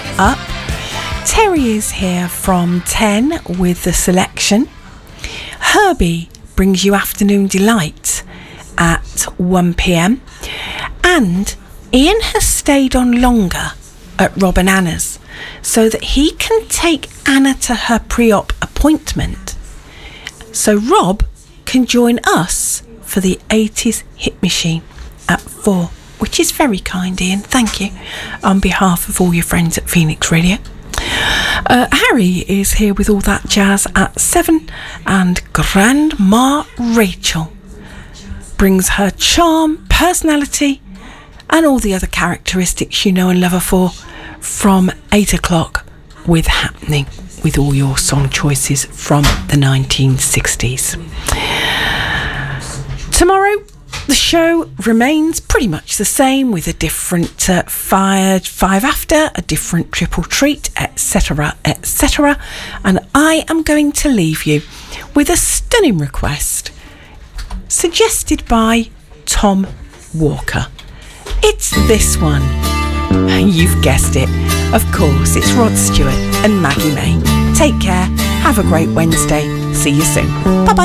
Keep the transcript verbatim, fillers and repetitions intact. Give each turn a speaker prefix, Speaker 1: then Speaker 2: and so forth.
Speaker 1: coming up. Terry is here from ten with the selection. Herbie brings you Afternoon Delight at one p.m. And Ian has stayed on longer at Rob and Anna's so that he can take Anna to her pre-op appointment. So Rob can join us for the eighties Hit Machine at four, which is very kind, Ian. Thank you on behalf of all your friends at Phoenix Radio. Uh, Harry is here with all that jazz at seven, and Grandma Rachel brings her charm, personality and all the other characteristics you know and love her for from eight o'clock with Happening, with all your song choices from the nineteen sixties. Tomorrow the show remains pretty much the same, with a different uh, five, five after, a different triple treat, etc, et cetera. And I am going to leave you with a stunning request suggested by Tom Walker. It's this one. You've guessed it. Of course, it's Rod Stewart and Maggie May. Take care. Have a great Wednesday. See you soon. Bye-bye.